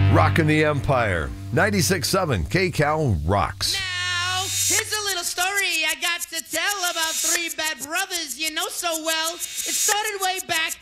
Rockin' the Empire. 96.7 KCAL rocks. Now, here's a little story I got to tell about three bad brothers you know so well. It started way back